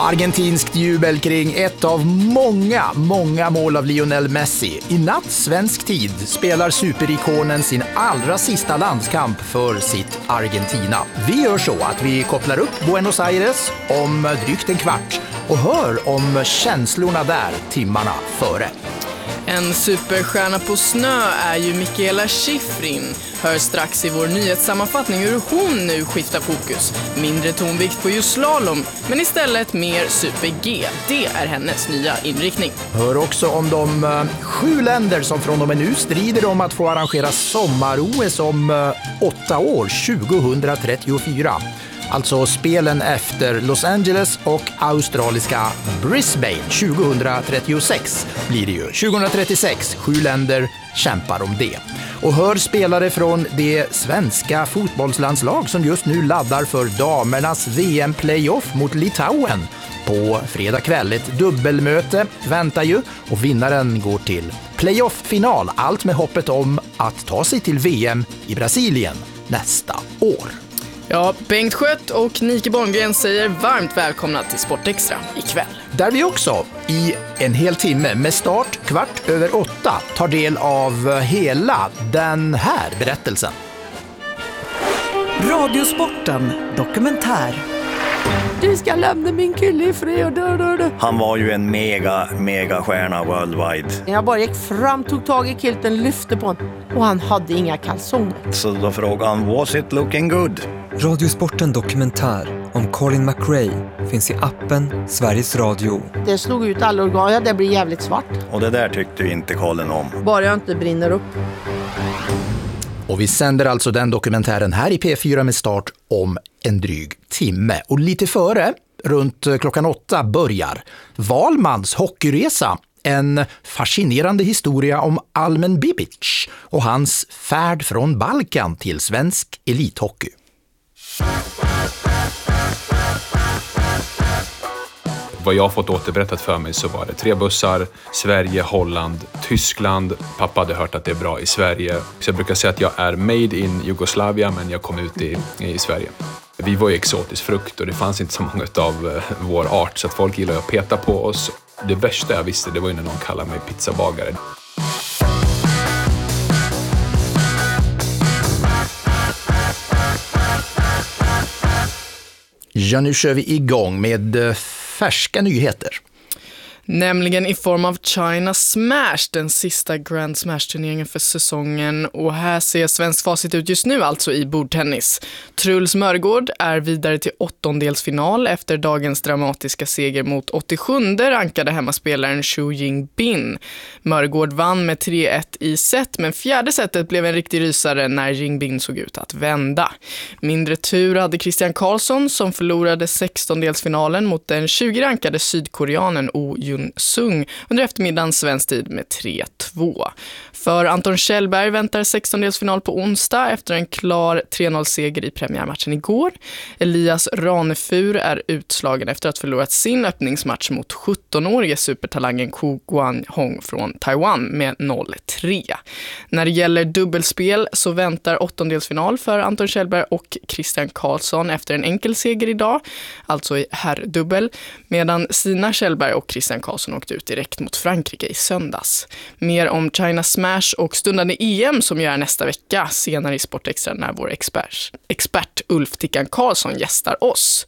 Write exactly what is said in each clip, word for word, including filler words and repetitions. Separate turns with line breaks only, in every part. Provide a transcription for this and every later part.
Argentinskt jubel kring ett av många, många mål av Lionel Messi. I natt svensk tid spelar superikonen sin allra sista landskamp för sitt Argentina. Vi gör så att vi kopplar upp Buenos Aires om drygt en kvart och hör om känslorna där timmarna före.
En superstjärna på snö är ju Mikaela Shiffrin. Hör strax i vår nyhetssammanfattning hur hon nu skiftar fokus. Mindre tonvikt på just slalom, men istället mer super-G. Det är hennes nya inriktning.
Hör också om de uh, sju länder som från och med nu strider om att få arrangera sommar-O S om uh, åtta år, tjugohundratrettiofyra. Alltså spelen efter Los Angeles och australiska Brisbane tjugohundratrettiosex blir det ju. tjugohundratrettiosex, sju länder kämpar om det. Och hör spelare från det svenska fotbollslandslag som just nu laddar för damernas V M-playoff mot Litauen. På fredag kväll ett dubbelmöte väntar ju och vinnaren går till playoff-final. Allt med hoppet om att ta sig till V M i Brasilien nästa år.
Ja, Bengt Skött och Nike Borngren säger varmt välkomna till Sportextra ikväll.
Där vi också i en hel timme med start kvart över åtta tar del av hela den här berättelsen.
Radiosporten dokumentär.
Du ska lämna min kille i fred.
Han var ju en mega, mega stjärna worldwide.
Jag bara gick fram, tog tag i kilten, lyfte på honom. Och han hade inga kalsonger.
Så då frågade han, was it looking good?
Radiosporten dokumentär om Colin McRae finns i appen Sveriges Radio.
Det slog ut alla organ, ja, det blir jävligt svart.
Och det där tyckte ju inte Colin om.
Bara jag inte brinner upp.
Och vi sänder alltså den dokumentären här i P fyra med start om en dryg timme. Och lite före, runt klockan åtta, börjar Valmans hockeyresa. En fascinerande historia om Almen Bibic och hans färd från Balkan till svensk elithockey.
Vad jag har fått återberättat för mig så var det tre bussar, Sverige, Holland, Tyskland. Pappa hade hört att det är bra i Sverige. Så jag brukar säga att jag är made in Jugoslavia, men jag kom ut i, i Sverige. Vi var ju exotisk frukt och det fanns inte så många av vår art så att folk gillade att peta på oss. Det värsta jag visste, det var ju när någon kallade mig pizzabagare.
Ja, nu kör vi igång med färska nyheter.
Nämligen i form av China Smash, den sista Grand Smash-turneringen för säsongen. Och här ser svensk facit ut just nu, alltså i bordtennis. Truls Mörgård är vidare till åttondelsfinal efter dagens dramatiska seger mot åttiosjunde rankade hemmaspelaren Xu Jingbin. Mörgård vann med tre ett i set, men fjärde setet blev en riktig rysare när Jingbin såg ut att vända. Mindre tur hade Christian Karlsson som förlorade sextondelsfinalen mot den tjugo rankade sydkoreanen Oh Jun Sung under eftermiddagen svensk tid med tre två. För Anton Kjellberg väntar sextondelsfinal på onsdag efter en klar tre noll-seger i premiärmatchen igår. Elias Ranefur är utslagen efter att ha förlorat sin öppningsmatch mot sjuttonårige supertalangen Ko Guanhong från Taiwan med noll tre. När det gäller dubbelspel så väntar åttondelsfinal för Anton Kjellberg och Christian Karlsson efter en enkel seger idag, alltså i herrdubbel, medan Sina Kjellberg och Christian Karlsson åkte ut direkt mot Frankrike i söndags. Mer om China Smash och stundande E M som gör nästa vecka senare i Sportextra när vår expert, expert Ulf Tickan Karlsson gästar oss.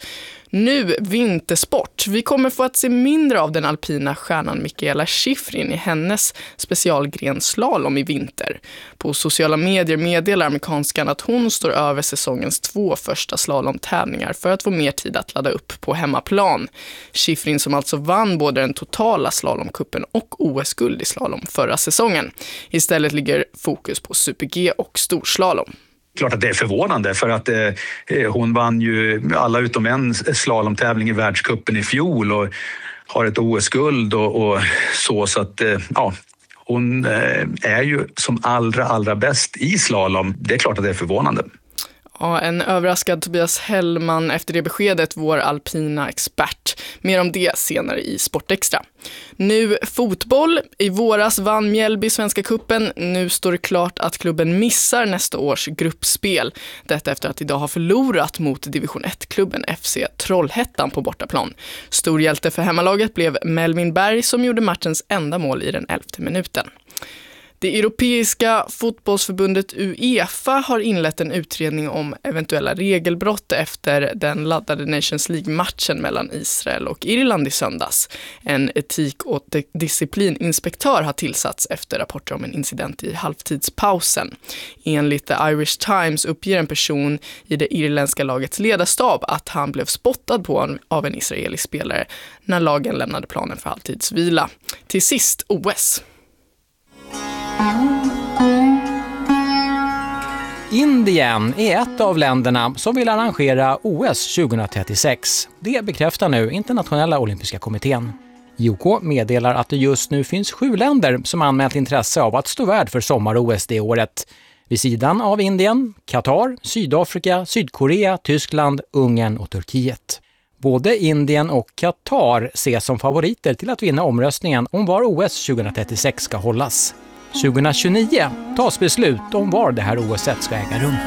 Nu vintersport. Vi kommer få att se mindre av den alpina stjärnan Mikaela Shiffrin i hennes specialgren slalom i vinter. På sociala medier meddelar amerikanskan att hon står över säsongens två första slalomtävlingar för att få mer tid att ladda upp på hemmaplan. Shiffrin som alltså vann både den totala slalomkuppen och O S-guld i slalom förra säsongen. Istället ligger fokus på super-G och storslalom.
Klart att det är förvånande för att eh, hon vann ju alla utom en slalomtävling i världscupen i fjol och har ett O S-guld och, och så, så att eh, ja, hon eh, är ju som allra allra bäst i slalom. Det är klart att det är förvånande.
Ja, en överraskad Tobias Hellman efter det beskedet, vår alpina expert. Mer om det senare i Sportextra. Nu fotboll. I våras vann Mjällby Svenska kuppen. Nu står det klart att klubben missar nästa års gruppspel. Detta efter att idag ha förlorat mot division ett-klubben F C Trollhättan på bortaplan. Stor hjälte för hemmalaget blev Melvin Berg som gjorde matchens enda mål i den elfte minuten. Det europeiska fotbollsförbundet UEFA har inlett en utredning om eventuella regelbrott efter den laddade Nations League-matchen mellan Israel och Irland i söndags. En etik- och disciplininspektör har tillsatts efter rapporter om en incident i halvtidspausen. Enligt The Irish Times uppger en person i det irländska lagets ledarstab att han blev spottad på av en israelisk spelare när lagen lämnade planen för halvtidsvila. Till sist O S.
Indien är ett av länderna som vill arrangera O S tjugohundratrettiosex. Det bekräftar nu Internationella olympiska kommittén. I O K meddelar att det just nu finns sju länder som anmält intresse av att stå värd för sommar-O S det året. Vid sidan av Indien, Qatar, Sydafrika, Sydkorea, Tyskland, Ungern och Turkiet. Både Indien och Qatar ses som favoriter till att vinna omröstningen om var O S tjugohundratrettiosex ska hållas. tjugohundratjugonio tas beslut om var det här O S-et ska äga rum.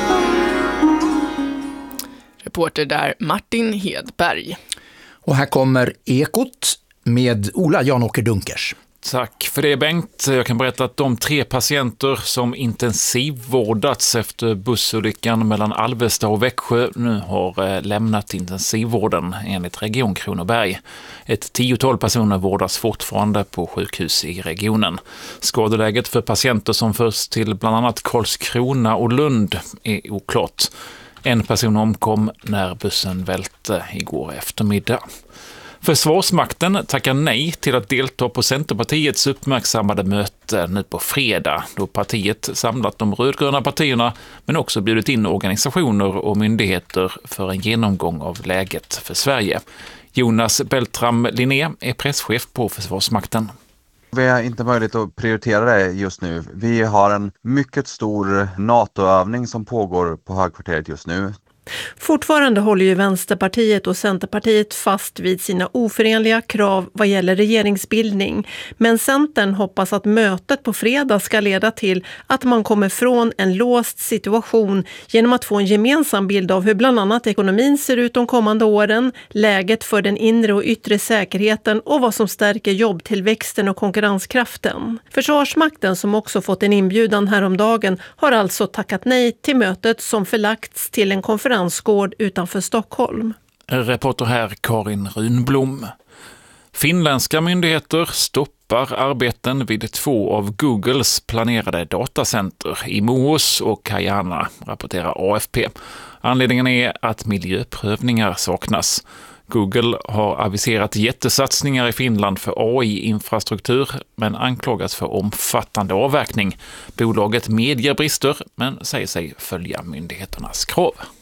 Reporter där Martin Hedberg.
Och här kommer Ekot med Ola Jan-Åker Dunkers.
Tack för det, Bengt. Jag kan berätta att de tre patienter som intensivvårdats efter bussolyckan mellan Alvesta och Växjö nu har lämnat intensivvården enligt Region Kronoberg. Ett tiotal personer vårdas fortfarande på sjukhus i regionen. Skadeläget för patienter som förs till bland annat Karlskrona och Lund är oklart. En person omkom när bussen välte igår eftermiddag. Försvarsmakten tackar nej till att delta på Centerpartiets uppmärksammade möte nu på fredag, då partiet samlat de rödgröna partierna men också bjudit in organisationer och myndigheter för en genomgång av läget för Sverige. Jonas Beltram Linné är presschef på Försvarsmakten.
Vi har inte möjlighet att prioritera det just nu. Vi har en mycket stor NATO-övning som pågår på högkvarteret just nu.
Fortfarande håller ju Vänsterpartiet och Centerpartiet fast vid sina oförenliga krav vad gäller regeringsbildning. Men Centern hoppas att mötet på fredag ska leda till att man kommer från en låst situation genom att få en gemensam bild av hur bland annat ekonomin ser ut de kommande åren, läget för den inre och yttre säkerheten och vad som stärker jobbtillväxten och konkurrenskraften. Försvarsmakten, som också fått en inbjudan häromdagen, har alltså tackat nej till mötet som förlagts till en konferens gård utanför Stockholm.
Reporter här Karin Runblom. Finländska myndigheter stoppar arbeten vid två av Googles planerade datacenter i Moos och Kajana, rapporterar A F P. Anledningen är att miljöprövningar saknas. Google har aviserat jättesatsningar i Finland för A I-infrastruktur men anklagas för omfattande avverkning. Bolaget medger brister men säger sig följa myndigheternas krav.